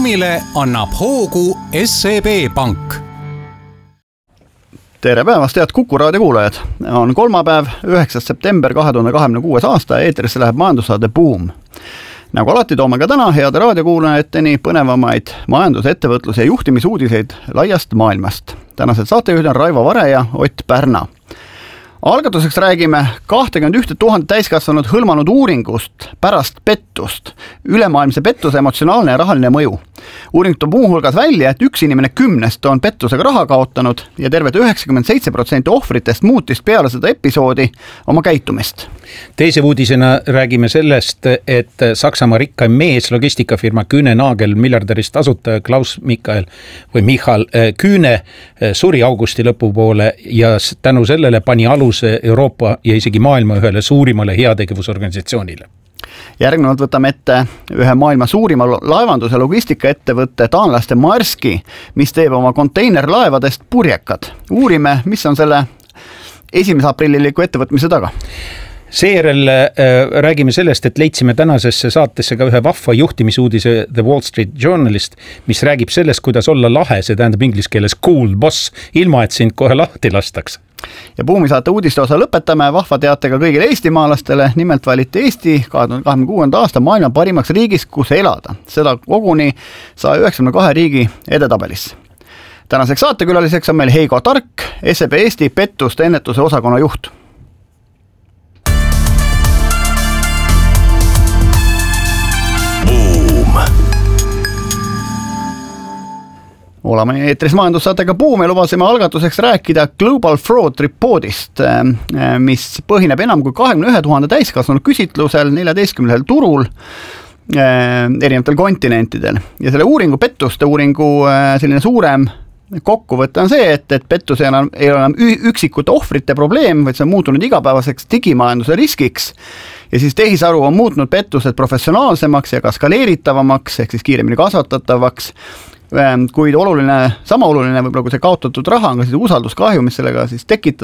Buumile annab hoogu SEB Pank. Tere päevast, head Kuku raadio kuulajad! On kolmapäev, 9. september 2026 aasta ja eetrisse läheb majandussaade Buum. Nagu alati toome ka täna heade raadiokuulajateni põnevamaid majandus-, ettevõtlus- ja juhtimisuudiseid laiast maailmast. Tänased saatejuhid on Raivo Vare ja Ott Pärna. Algatuseks räägime 21 000 täiskasvanud hõlmanud uuringust pärast pettust. Ülemaailmse pettuse emotsionaalne ja rahaline mõju. Uuring toob muu hulgas välja, et üks inimene 10 on pettusega raha kaotanud ja terved 97% ohvritest muutis peale seda episoodi oma käitumist. Teise uudisena räägime sellest, et Saksamaa rikkaim mees, logistikafirma Kühne Nagel miljardärist asutaja Klaus Michal Kühne suri augusti lõpupoole ja tänu sellele pani aluse Euroopa ja isegi maailma ühele suurimale heategevusorganisatsioonile. Järgnevalt võtame ette ühe maailma suurima laevandus- ja logistikaettevõtte taanlaste Maerski, mis teeb oma konteinerlaevadest purjekad. Uurime, mis on selle 1. aprilliliku ettevõtmise taga. Seejärel räägime sellest, et leidsime tänasesse saatesse ka ühe vahva juhtimisuudise The Wall Street Journalist, mis räägib sellest, kuidas olla lahe, see tähendab inglise keeles cool boss, ilma et sind kohe lahti lastaks. Ja Buumi saate uudiste osa lõpetame vahva teatega kõigile eestimaalastele. Nimelt valiti Eesti 2026. aasta maailma parimaks riigis, kus elada. Seda koguni 192 riigi edetabelis. Tänaseks saatekülaliseks on meil Heigo Tark, SEB Eesti pettuste ennetuse osakonna juht. Oleme eetris majandussaatega Buum ja lubasime algatuseks rääkida Global Fraud Reportist, mis põhineb enam kui 21 000 täiskasvanud küsitlusel 14 turul erinevatel kontinentidel. Ja selle pettuste uuringu selline suurem kokkuvõte on see, et pettus ei ole enam üksikute ohvrite probleem, vaid see on muutunud igapäevaseks digimajanduse riskiks. Ja siis tehisaru on muutnud pettused professionaalsemaks ja ka skaleeritavamaks, ehk siis kiiremini kasvatatavaks. Kuid sama oluline võib-olla kui see kaotatud raha on ka siis usalduskahju, mis sellega siis tekitada.